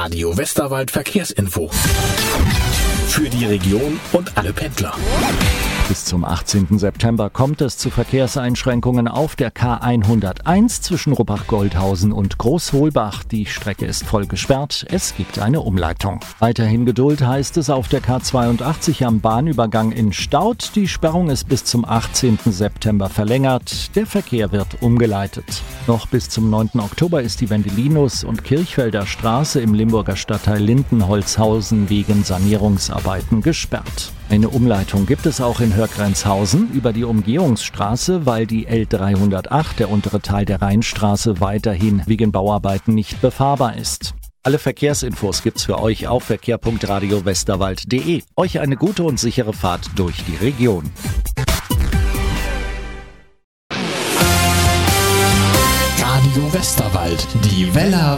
Radio Westerwald Verkehrsinfo. Für die Region und alle Pendler. Bis zum 18. September kommt es zu Verkehrseinschränkungen auf der K101 zwischen Ruppach-Goldhausen und Großholbach. Die Strecke ist voll gesperrt. Es gibt eine Umleitung. Weiterhin Geduld heißt es auf der K82 am Bahnübergang in Staudt. Die Sperrung ist bis zum 18. September verlängert. Der Verkehr wird umgeleitet. Noch bis zum 9. Oktober ist die Wendelinus- und Kirchfelder Straße im Limburger Stadtteil Lindenholzhausen wegen Sanierungsarbeiten gesperrt. Eine Umleitung gibt es auch in Hörgrenzhausen über die Umgehungsstraße, weil die L308, der untere Teil der Rheinstraße, weiterhin wegen Bauarbeiten nicht befahrbar ist. Alle Verkehrsinfos gibt's für euch auf verkehr.radiowesterwald.de. Euch eine gute und sichere Fahrt durch die Region. Radio Westerwald, die Weller